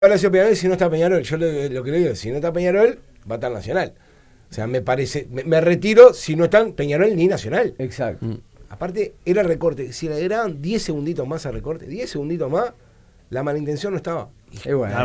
Palacio Peñarol, si no está Peñarol, yo lo que le digo, si no está Peñarol, va a estar Nacional. O sea, me parece, me retiro si no están Peñarol ni Nacional. Exacto. Aparte, era recorte. Si le agregaban 10 segunditos más a recorte, 10 segunditos más, la malintención no estaba. Y bueno.